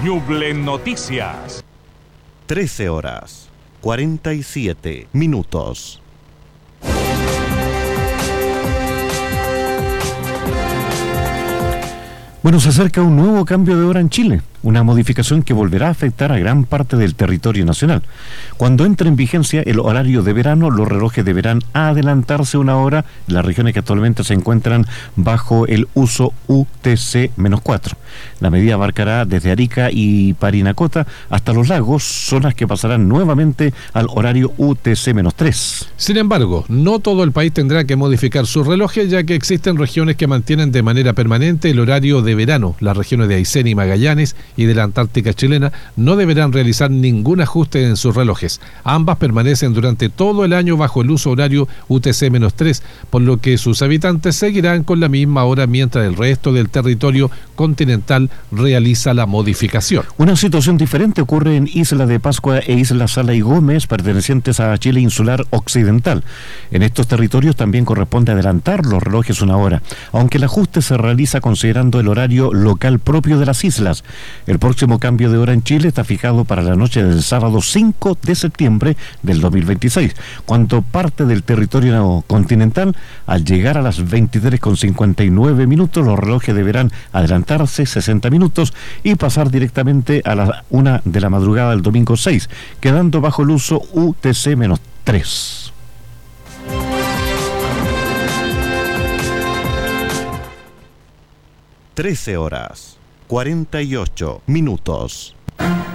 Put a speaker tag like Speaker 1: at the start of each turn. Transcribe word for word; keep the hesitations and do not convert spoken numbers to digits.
Speaker 1: Ñuble Noticias.
Speaker 2: trece horas, cuarenta y siete minutos. Bueno, se acerca un nuevo cambio de hora en Chile, una modificación que volverá a afectar a gran parte del territorio nacional. Cuando entre en vigencia el horario de verano, los relojes deberán adelantarse una hora en las regiones que actualmente se encuentran bajo el uso U T C cuatro. La medida abarcará desde Arica y Parinacota hasta Los Lagos, zonas que pasarán nuevamente al horario U T C tres.
Speaker 3: Sin embargo, no todo el país tendrá que modificar sus relojes, ya que existen regiones que mantienen de manera permanente el horario de verano. Las regiones de Aysén y Magallanes y de la Antártica chilena no deberán realizar ningún ajuste en sus relojes. Ambas permanecen durante todo el año bajo el uso horario U T C tres, por lo que sus habitantes seguirán con la misma hora mientras el resto del territorio continental realiza la modificación.
Speaker 2: Una situación diferente ocurre en Isla de Pascua e Isla Sala y Gómez, pertenecientes a Chile insular occidental. En estos territorios también corresponde adelantar los relojes una hora, aunque el ajuste se realiza considerando el horario local propio de las islas. El próximo cambio de hora en Chile está fijado para la noche del sábado cinco de septiembre del dos mil veintiséis, cuando parte del territorio continental, al llegar a las veintitrés con cincuenta y nueve minutos, los relojes deberán adelantarse sesenta minutos y pasar directamente a la una de la madrugada del domingo seis, quedando bajo el uso U T C tres. trece horas, cuarenta y ocho minutos.